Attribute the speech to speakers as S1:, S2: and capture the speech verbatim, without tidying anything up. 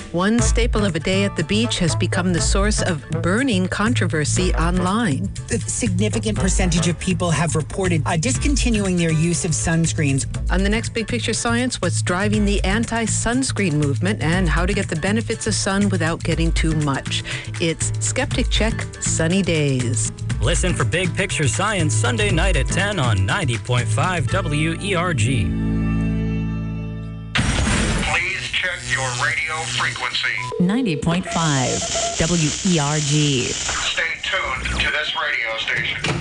S1: One staple of a day at the beach has become the source of burning controversy online.
S2: A significant percentage of people have reported uh, discontinuing their use of sunscreens.
S1: On the next Big Picture Science, what's driving the anti-sunscreen movement and how to get the benefits of sun without getting too much. It's Skeptic Check Sunny Days.
S3: Listen for Big Picture Science Sunday night at ten on ninety point five W E R G.
S4: Please check your radio frequency.
S5: ninety point five W E R G.
S4: Stay tuned to this radio station.